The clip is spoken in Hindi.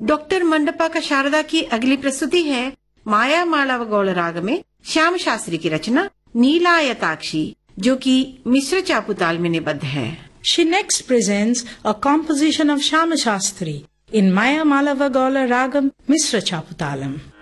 डॉक्टर मंडपा का शारदा की अगली प्रस्तुति है माया मालवगौल राग में श्याम शास्त्री की रचना नीलायताक्षी, जो कि मिश्र चापुताल में निबद्ध है। She next presents a composition of Shama Shastri in Maya Malava Gaula Ragam Misra Chaputalam.